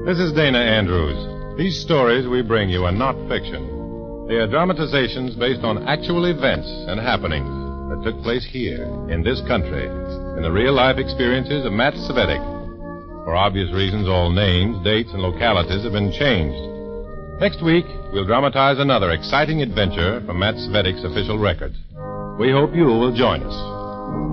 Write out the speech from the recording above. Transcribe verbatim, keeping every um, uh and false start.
This is Dana Andrews. These stories we bring you are not fiction. They are dramatizations based on actual events and happenings that took place here, in this country, in the real-life experiences of Matt Cvetic. For obvious reasons, all names, dates, and localities have been changed. Next week, we'll dramatize another exciting adventure from Matt Cvetic's official records. We hope you will join us.